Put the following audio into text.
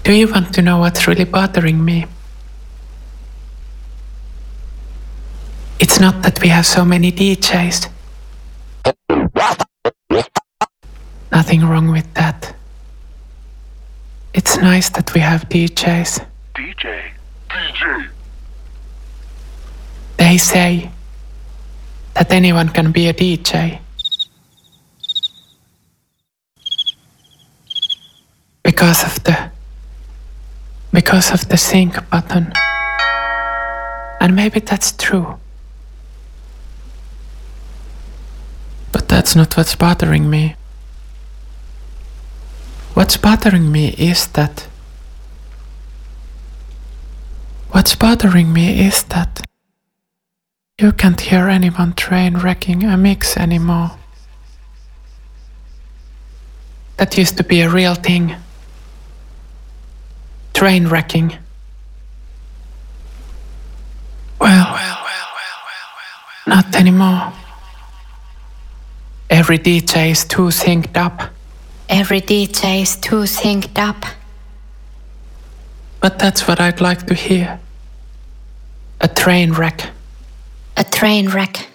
Do you want to know what's really bothering me? It's not that we have so many DJs. Nothing wrong with that. It's nice that we have DJs. DJ. They say that anyone can be a DJ. Because of the sync button. And maybe that's true. But that's not what's bothering me. What's bothering me is that you can't hear anyone train wrecking a mix anymore. That used to be a real thing. Train wrecking. Well, not anymore. Every DJ is too synced up. Every DJ is too synced up. But that's what I'd like to hear. A train wreck. A train wreck.